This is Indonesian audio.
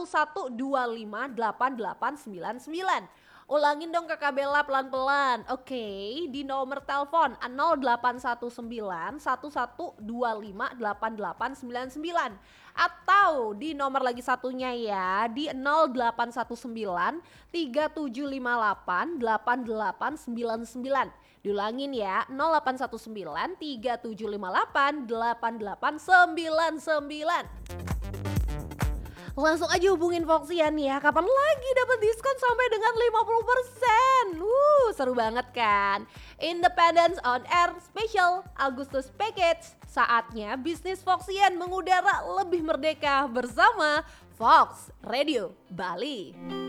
11258899. Ulangin dong Kakak Bella pelan-pelan. Oke, di nomor telepon 081911258899 atau di nomor lagi satunya ya di 081937588899. Diulangin ya 081937588899. Langsung aja hubungin Voxian ya, kapan lagi dapat diskon sampai dengan 50%. Seru banget kan? Independence on Air Special Agustus Package. Saatnya bisnis Voxian mengudara lebih merdeka bersama Fox Radio Bali.